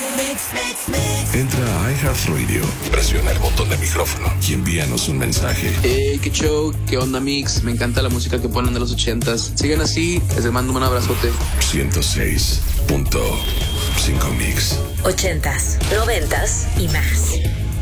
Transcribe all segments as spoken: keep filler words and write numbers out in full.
Entra a iHeartRadio, presiona el botón de micrófono y envíanos un mensaje. Hey, qué show, qué onda, Mix. Me encanta la música que ponen de los ochentas. Sigan así, les mando un abrazote. ciento seis punto cinco Mix. Ochentas, noventas y más.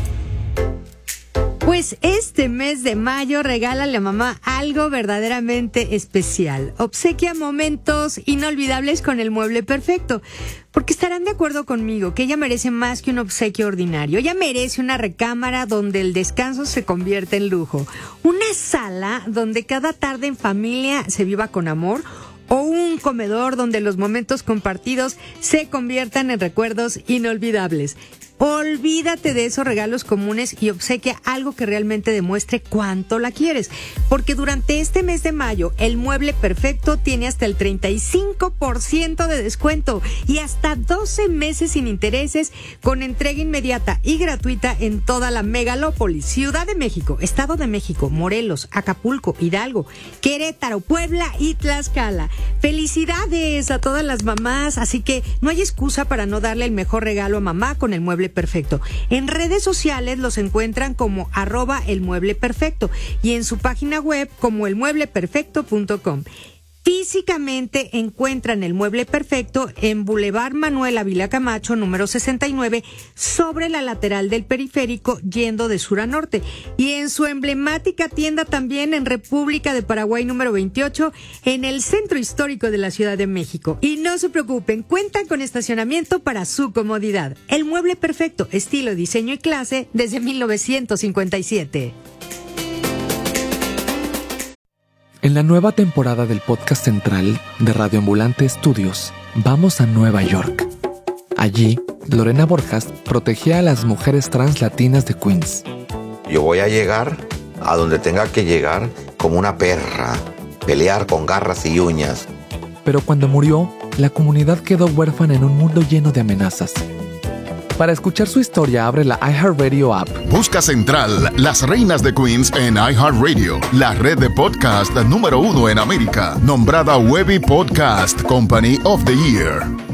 Pues este mes de mayo regálale a mamá algo verdaderamente especial. Obsequia momentos inolvidables con el mueble perfecto. Porque estarán de acuerdo conmigo que ella merece más que un obsequio ordinario. Ella merece una recámara donde el descanso se convierte en lujo. Una sala donde cada tarde en familia se viva con amor. O un comedor donde los momentos compartidos se conviertan en recuerdos inolvidables. Olvídate de esos regalos comunes y obsequia algo que realmente demuestre cuánto la quieres. Porque durante este mes de mayo, el mueble perfecto tiene hasta el treinta y cinco por ciento de descuento y hasta doce meses sin intereses con entrega inmediata y gratuita en toda la megalópolis. Ciudad de México, Estado de México, Morelos, Acapulco, Hidalgo, Querétaro, Puebla y Tlaxcala. Felicidades a todas las mamás, así que no hay excusa para no darle el mejor regalo a mamá con el mueble perfecto. En redes sociales los encuentran como arroba el mueble perfecto y en su página web como el mueble perfecto punto com. Físicamente encuentran el mueble perfecto en Boulevard Manuel Ávila Camacho, número sesenta y nueve, sobre la lateral del periférico, yendo de sur a norte. Y en su emblemática tienda también en República de Paraguay, número veintiocho, en el centro histórico de la Ciudad de México. Y no se preocupen, cuentan con estacionamiento para su comodidad. El mueble perfecto, estilo, diseño y clase desde mil novecientos cincuenta y siete. En la nueva temporada del podcast central de Radio Ambulante Estudios, vamos a Nueva York. Allí, Lorena Borjas protegía a las mujeres trans latinas de Queens. Yo voy a llegar a donde tenga que llegar como una perra, pelear con garras y uñas. Pero cuando murió, la comunidad quedó huérfana en un mundo lleno de amenazas. Para escuchar su historia, abre la iHeartRadio app. Busca Central, Las Reinas de Queens en iHeartRadio, la red de podcast número uno en América, nombrada Webby Podcast Company of the Year.